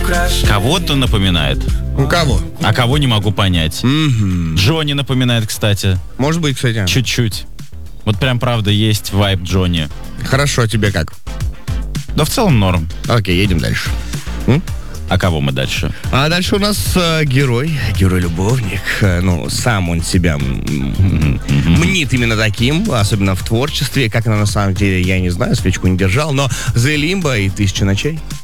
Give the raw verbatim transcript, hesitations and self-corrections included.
Кого-то напоминает. У кого? А кого не могу понять. Мгм. Джонни напоминает, кстати. Может быть, кстати. Чуть-чуть. Вот прям правда есть вайб Джонни. Хорошо, а тебе как? Да в целом норм. Окей, едем дальше. А кого мы дальше? А дальше у нас э, герой, герой-любовник. Э, Ну, сам он себя м, мнит именно таким, особенно в творчестве. Как она на самом деле, я не знаю, свечку не держал. Но The Limbo и «Тысяча ночей».